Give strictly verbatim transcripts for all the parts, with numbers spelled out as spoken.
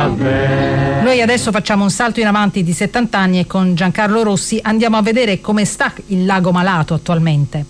Noi adesso facciamo un salto in avanti di settanta anni e con Giancarlo Rossi andiamo a vedere come sta il lago Malato attualmente.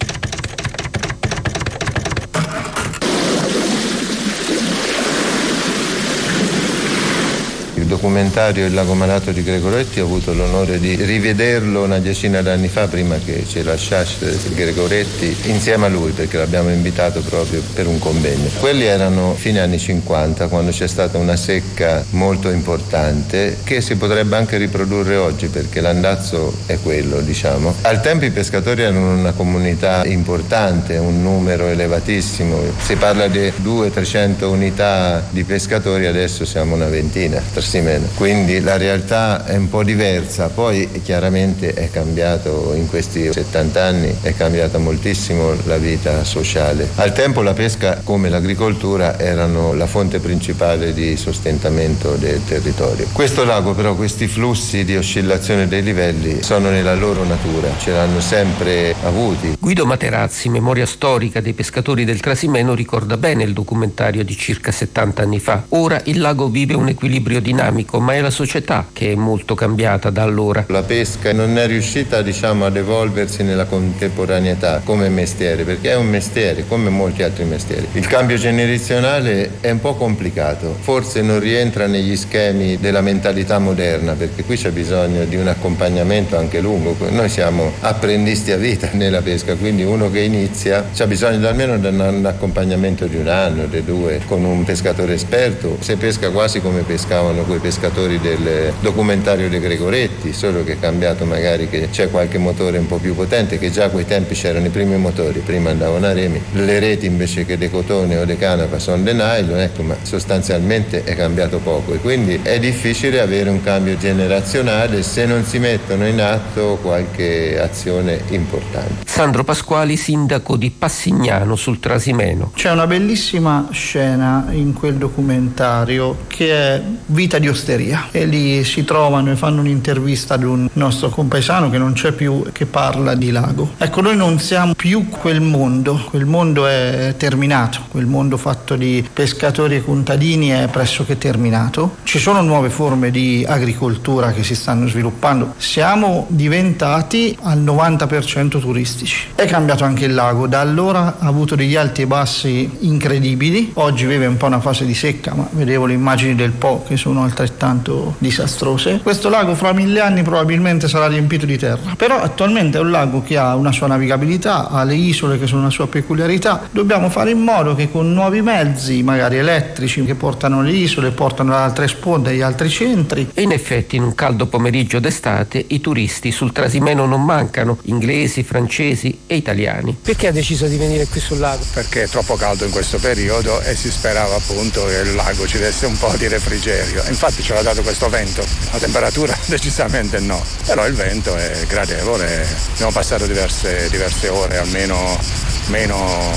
Il documentario Il lago malato di Gregoretti ho avuto l'onore di rivederlo una decina d'anni fa, prima che ci lasciasse Gregoretti, insieme a lui, perché l'abbiamo invitato proprio per un convegno. Quelli erano fine anni cinquanta, quando c'è stata una secca molto importante che si potrebbe anche riprodurre oggi, perché l'andazzo è quello, diciamo. Al tempo i pescatori erano una comunità importante, un numero elevatissimo, si parla di duecento trecento unità di pescatori, adesso siamo una ventina, meno. Quindi la realtà è un po' diversa, poi chiaramente è cambiato in questi settanta anni, è cambiata moltissimo la vita sociale. Al tempo la pesca, come l'agricoltura, erano la fonte principale di sostentamento del territorio. Questo lago però, questi flussi di oscillazione dei livelli sono nella loro natura, ce l'hanno sempre avuti. Guido Materazzi, memoria storica dei pescatori del Trasimeno, ricorda bene il documentario di circa settanta anni fa. Ora il lago vive un equilibrio dinamico, ma è la società che è molto cambiata da allora. La pesca non è riuscita, diciamo, ad evolversi nella contemporaneità come mestiere, perché è un mestiere come molti altri mestieri. Il cambio generazionale è un po' complicato, forse non rientra negli schemi della mentalità moderna, perché qui c'è bisogno di un accompagnamento anche lungo. Noi siamo apprendisti a vita nella pesca, quindi uno che inizia c'ha bisogno di almeno di un accompagnamento di un anno, di due, con un pescatore esperto. Se pesca quasi come pescavano quei pescatori del documentario De Gregoretti, solo che è cambiato magari che c'è qualche motore un po' più potente, che già a quei tempi c'erano i primi motori, prima andavano a remi, le reti invece che de cotone o de canapa sono de nylon, ecco, ma sostanzialmente è cambiato poco e quindi è difficile avere un cambio generazionale se non si mettono in atto qualche azione importante. Sandro Pasquali, sindaco di Passignano sul Trasimeno. C'è una bellissima scena in quel documentario che è Vita di osteria, e lì si trovano e fanno un'intervista ad un nostro compaesano che non c'è più, che parla di lago. Ecco, noi non siamo più quel mondo, quel mondo è terminato, quel mondo fatto di pescatori e contadini è pressoché terminato. Ci sono nuove forme di agricoltura che si stanno sviluppando, siamo diventati al novanta per cento turistici. È cambiato anche il lago, da allora ha avuto degli alti e bassi incredibili, oggi vive un po' una fase di secca, ma vedevo le immagini del Po che sono altrettanto disastrose. Questo lago fra mille anni probabilmente sarà riempito di terra, però attualmente è un lago che ha una sua navigabilità, ha le isole che sono una sua peculiarità. Dobbiamo fare in modo che con nuovi mezzi, magari elettrici, che portano le isole, portano ad altre sponde agli altri centri. E in effetti in un caldo pomeriggio d'estate i turisti sul Trasimeno non mancano, inglesi, francesi e italiani. Perché ha deciso di venire qui sul lago? Perché è troppo caldo in quessto periodo e si sperava appunto che il lago ci desse un po' di refrigerio. Infatti ce l'ha dato questo vento, la temperatura decisamente no, però il vento è gradevole, abbiamo passato diverse, diverse ore, almeno meno,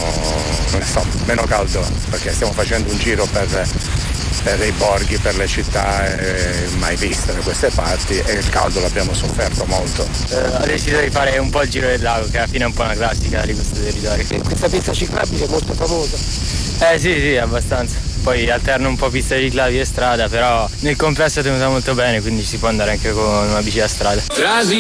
non so, meno caldo, perché stiamo facendo un giro per, per i borghi, per le città eh, mai viste da queste parti, e il caldo l'abbiamo sofferto molto. Eh, ho deciso di fare un po' il giro del lago, che alla fine è un po' una classica di questo territorio. Questa pista ciclabile è molto famosa. Eh sì, sì, abbastanza. Poi alterno un po' pista ciclabile e strada, però nel complesso è tenuta molto bene, quindi si può andare anche con una bici a strada.